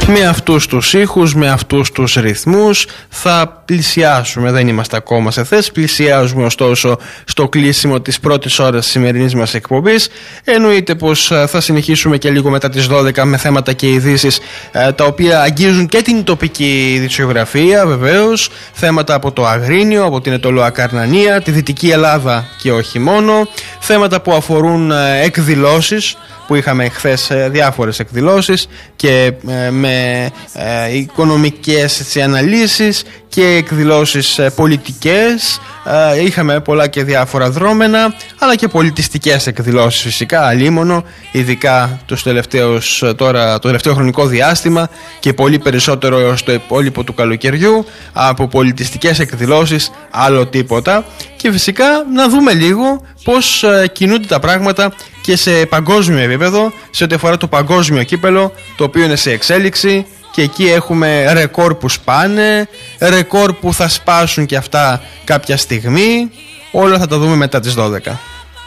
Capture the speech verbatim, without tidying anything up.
Με αυτούς τους ήχους, με αυτούς τους ρυθμούς θα πλησιάσουμε, δεν είμαστε ακόμα σε θέση, πλησιάζουμε ωστόσο στο κλείσιμο της πρώτης ώρας της σημερινής μας εκπομπής. Εννοείται πως θα συνεχίσουμε και λίγο μετά τις δώδεκα με θέματα και ειδήσεις τα οποία αγγίζουν και την τοπική ειδησιογραφία βεβαίως, θέματα από το Αγρίνιο, από την Αιτωλοακαρνανία, τη Δυτική Ελλάδα και όχι μόνο, θέματα που αφορούν εκδηλώσεις που είχαμε χθες διάφορες εκδηλώσεις και με οικονομικές έτσι, αναλύσεις και εκδηλώσεις πολιτικές. Είχαμε πολλά και διάφορα δρόμενα, αλλά και πολιτιστικές εκδηλώσεις φυσικά, αλίμονο, ειδικά τους τελευταίους, τώρα, το τελευταίο χρονικό διάστημα και πολύ περισσότερο στο υπόλοιπο του καλοκαιριού, από πολιτιστικές εκδηλώσεις άλλο τίποτα. Και φυσικά να δούμε λίγο πώς κινούνται τα πράγματα και σε παγκόσμιο επίπεδο, σε ό,τι αφορά το παγκόσμιο κύπελο, το οποίο είναι σε εξέλιξη. Και εκεί έχουμε ρεκόρ που σπάνε, ρεκόρ που θα σπάσουν και αυτά κάποια στιγμή. Όλα θα τα δούμε μετά τις δώδεκα.